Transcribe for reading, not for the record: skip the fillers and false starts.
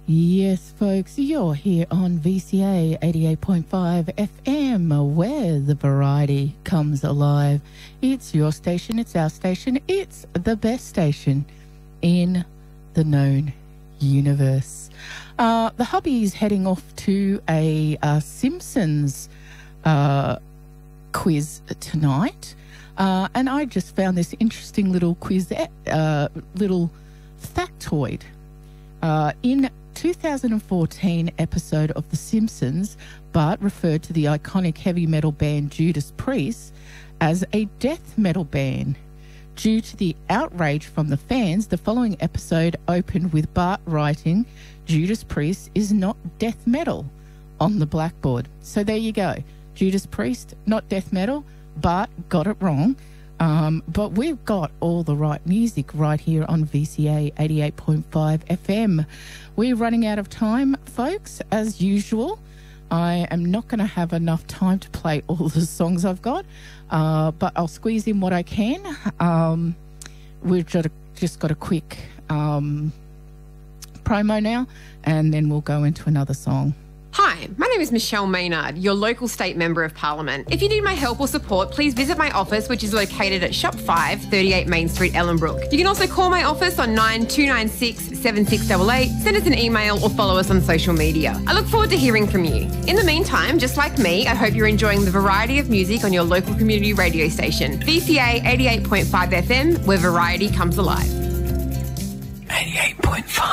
Yes, folks, you're here on VCA 88.5 FM, where the variety comes alive. It's your station, it's our station, it's the best station in the known universe. The hubby is heading off to a Simpsons quiz tonight, and I just found this interesting little quiz, little factoid. In 2014 episode of The Simpsons, Bart referred to the iconic heavy metal band Judas Priest as a death metal band. Due to the outrage from the fans, the following episode opened with Bart writing, "Judas Priest is not death metal," on the blackboard. So there you go. Judas Priest, not death metal. Bart got it wrong. But we've got all the right music right here on VCA 88.5 FM. We're running out of time, folks, as usual. I am not going to have enough time to play all the songs I've got, but I'll squeeze in what I can. We've just got a quick promo now, and then we'll go into another song. Hi, my name is Michelle Maynard, your local state member of parliament. If you need my help or support, please visit my office, which is located at Shop 5, 38 Main Street, Ellenbrook. You can also call my office on 9296 7688, send us an email or follow us on social media. I look forward to hearing from you. In the meantime, just like me, I hope you're enjoying the variety of music on your local community radio station, VCA 88.5 FM, where variety comes alive. 88.5